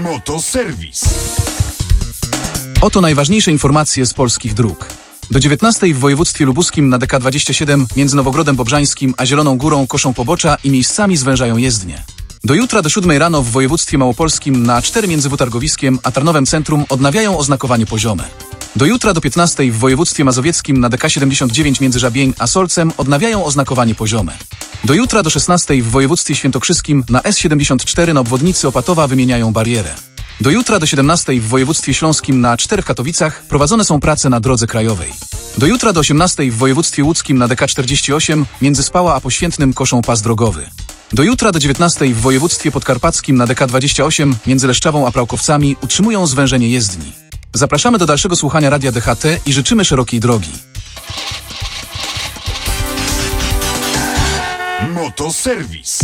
Motoserwis. Oto najważniejsze informacje z polskich dróg. Do 19 w województwie lubuskim na DK27 między Nowogrodem Bobrzańskim a Zieloną Górą koszą pobocza i miejscami zwężają jezdnie. Do jutra do 7 rano w województwie małopolskim na A4 między Targowskiem a Tarnowem Centrum odnawiają oznakowanie poziome. Do jutra do 15 w województwie mazowieckim na DK79 między Żabień a Solcem odnawiają oznakowanie poziome. Do jutra do 16 w województwie świętokrzyskim na S74 na obwodnicy Opatowa wymieniają barierę. Do jutra do 17 w województwie śląskim na A4 w Katowicach prowadzone są prace na drodze krajowej. Do jutra do 18 w województwie łódzkim na DK48 między Spała a Poświętnym koszą pas drogowy. Do jutra do 19 w województwie podkarpackim na DK28 między Leszczawą a Prałkowcami utrzymują zwężenie jezdni. Zapraszamy do dalszego słuchania Radia DHT i życzymy szerokiej drogi. Motoserwis.